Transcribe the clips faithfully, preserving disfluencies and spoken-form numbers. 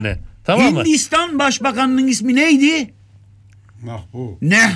Ne? Tamam mı? Hindistan Başbakanının ismi neydi? Nehru.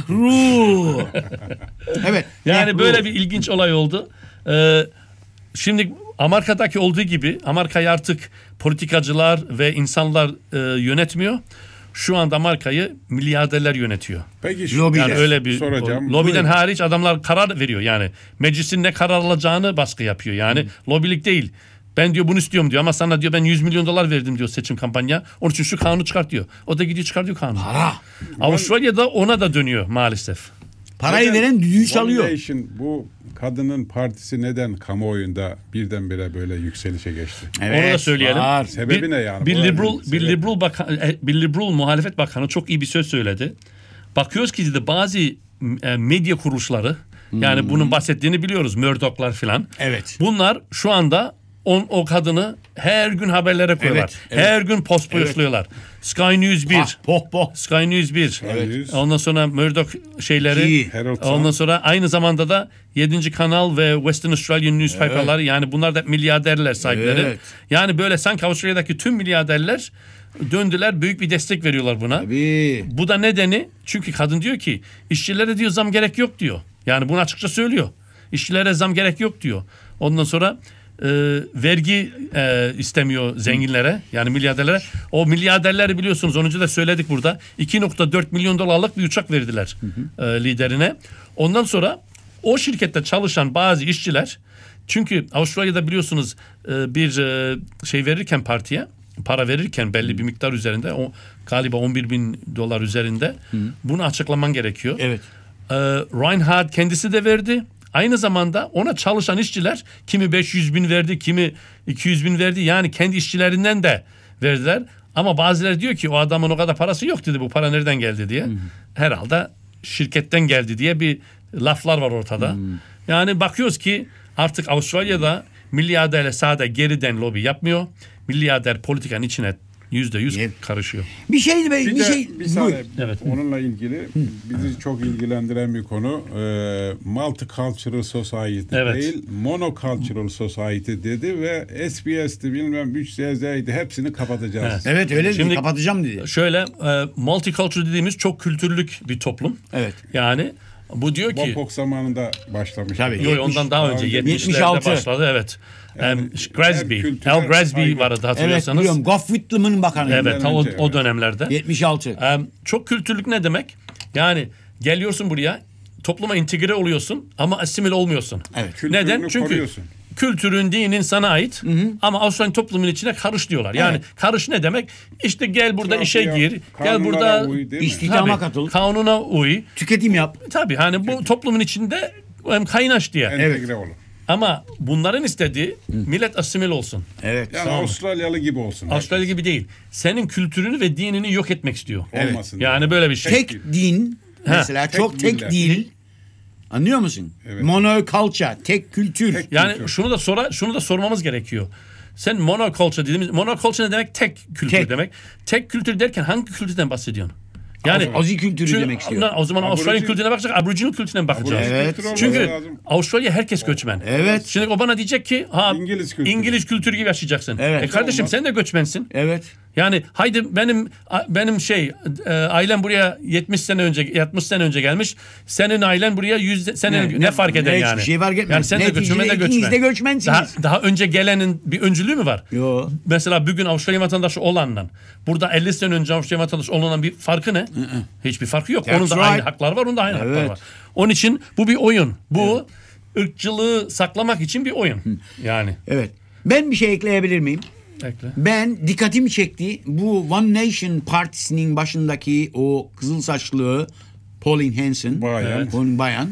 Nehru. Evet. Yani Nehru. böyle bir ilginç olay oldu. Ee, şimdi Amerika'daki olduğu gibi Amerika'yı artık politikacılar ve insanlar e, yönetmiyor. Şu anda Amerika'yı milyarderler yönetiyor. Peki şu Lobiler. Yani öyle bir soracağım. lobiden Buyurun. hariç adamlar karar veriyor. Yani meclisin ne karar alacağını baskı yapıyor. Yani hmm. lobilik değil. Ben diyor bunu istiyorum diyor ama sana diyor ben yüz milyon dolar verdim diyor seçim kampanya. Onun için şu kanunu çıkart diyor. O da gidiyor çıkartıyor kanunu. Para. Avustralya'da ona da dönüyor maalesef. Parayı Neden veren düdüğü One çalıyor. Nation, bu kadının partisi neden kamuoyunda birdenbire böyle yükselişe geçti? Evet, Onu da söyleyelim. var. Sebebi bir, ne yani? Bir Bu liberal, önemli. bir Sebep. liberal, bakan, bir liberal muhalefet bakanı çok iyi bir söz söyledi. Bakıyoruz ki de bazı e, medya kuruluşları yani hmm. bunun bahsettiğini biliyoruz. Murdoch'lar filan. Evet. Bunlar şu anda on, o kadını her gün haberlere koyuyorlar. Evet, evet. Her gün post paylaşıyorlar. Sky News bir. Ah, poh poh. Sky News bir. Evet. Ondan sonra Murdoch şeyleri. İyi. Herald Sun. Ondan sonra aynı zamanda da yedinci kanal ve Western Australian newspaper'ları evet. yani bunlar da milyarderler sahipleri. Evet. Yani böyle sanki Avustralya'daki tüm milyarderler döndüler, büyük bir destek veriyorlar buna. Tabii. Bu da nedeni çünkü kadın diyor ki işçilere diyor zam gerek yok diyor. Yani bunu açıkça söylüyor. İşçilere zam gerek yok diyor. Ondan sonra e, vergi e, istemiyor zenginlere yani milyarderlere. O milyarderleri biliyorsunuz onuncu da söyledik burada. iki nokta dört milyon dolarlık bir uçak verdiler hı hı. E, liderine. Ondan sonra o şirkette çalışan bazı işçiler çünkü Avustralya'da biliyorsunuz e, bir e, şey verirken partiye para verirken belli bir miktar üzerinde o galiba on bir bin dolar üzerinde hı. bunu açıklaman gerekiyor. Evet. E, Reinhardt kendisi de verdi. Aynı zamanda ona çalışan işçiler kimi beş yüz bin verdi, kimi iki yüz bin verdi. Yani kendi işçilerinden de verdiler. Ama bazıları diyor ki o adamın o kadar parası yok dedi. Bu para nereden geldi diye. Hı hı. Herhalde şirketten geldi diye bir laflar var ortada. Hı. Yani bakıyoruz ki artık Avustralya'da milyarderle sade geriden lobi yapmıyor. Milyarder politikanın içine yüzde yüz karışıyor. Bir şey bir, Bir, bir de, şey bir saniye, evet. onunla ilgili bizi çok ilgilendiren bir konu. Ee, Multicultural Society evet. değil, Monocultural Society dedi ve S B S'ti bilmem üç Z Z'ydi hepsini kapatacağız. Evet, evet öyle Şimdi, dedi, kapatacağım dedi. Şöyle e, multicultural dediğimiz çok kültürlük bir toplum. Evet. Yani bu diyor ki Bobok zamanında başlamış. Tabii. Yok ondan daha önce yetmişlerde başladı evet. Yani, um, Grazby, Al Grazby vardı hatırlıyorsanız. Evet biliyorum. Gough Whitlam'ın bakanı. Evet o, o dönemlerde. yetmiş altı. Um, çok kültürlük ne demek? Yani geliyorsun buraya topluma entegre oluyorsun ama asimile olmuyorsun. Evet. Neden? Çünkü koruyorsun. Kültürün, dinin sana ait hı hı. ama Avustralya toplumun içine karış diyorlar. Yani evet. karış ne demek? İşte gel burada işe gir, gel burada istihdama katıl, kanuna uy, tüketim yap. Tabii hani bu toplumun içinde kaynaş diye. Entegre evet. olun. Ama bunların istediği Hı. millet asimil olsun. Evet. Yani tamam. Avustralyalı gibi olsun. Avustralya herkes. gibi değil. Senin kültürünü ve dinini yok etmek istiyor. Evet. Olmasın. Yani diye. böyle bir şey. Tek din mesela ha. çok tek, tek dil. Anlıyor musun? Evet. Monoculture, tek kültür. Tek yani kültür. şunu da sora şunu da sormamız gerekiyor. Sen monoculture dediğimiz monoculture ne demek? Tek kültür tek. demek. Tek kültür derken hangi kültürden bahsediyorsun? Yani Azi kültürü çünkü, demek istiyor. O zaman Avustralya kültürüne bakacak, Aboriginal kültürüne bakacağız. Evet. Çünkü Avustralya herkes göçmen. Evet. Şimdi o bana diyecek ki ha İngiliz kültürü, İngiliz kültürü gibi yaşayacaksın. Evet. E kardeşim olmaz. Sen de göçmensin. Evet. Yani haydi benim benim şey e, ailem buraya yetmiş sene önce yetmiş sene önce gelmiş. Senin ailen buraya yüz sene ne, ne fark eder ne, yani? Hiçbir şey fark etmez. Yani sen de göçmen de göçmen. de göçmensiniz. Daha, daha önce gelenin bir öncülüğü mü var? Yok. Mesela bugün Avustralya vatandaşı olanla burada elli sene önce Avustralya vatandaşı olanın bir farkı ne? Hiçbir farkı yok. That's onun da right. aynı hakları var, onun da aynı evet. hakları var. Onun için bu bir oyun. Bu evet. ırkçılığı saklamak için bir oyun. Hı. Yani. Evet. Ben bir şey ekleyebilir miyim? Ekle. Ben dikkatimi çekti. Bu One Nation Partisi'nin başındaki o kızıl saçlı Pauline Hanson, bayan, evet. Pauline bayan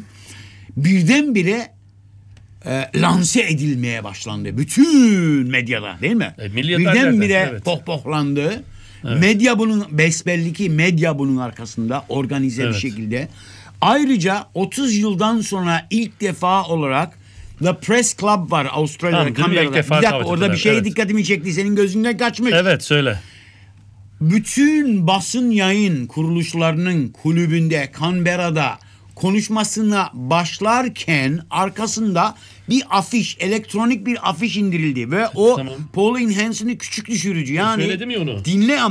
birdenbire e, lanse edilmeye başlandı. Bütün medyada değil mi? E, birdenbire evet. pohpohlandı. Evet. Medya bunun besbelli ki medya bunun arkasında organize evet. bir şekilde. Ayrıca otuz yıldan sonra ilk defa olarak The Press Club var Avustralya'da, tamam, Canberra'da. Bir dakika orada bir şey evet. dikkatimi çekti. Senin gözünden kaçmış. Evet söyle. Bütün basın yayın kuruluşlarının kulübünde Canberra'da konuşmasına başlarken arkasında bir afiş, elektronik bir afiş indirildi ve o Tamam. Pauline Hanson'ı küçük düşürücü. Yani Söyledim ya onu. dinle ama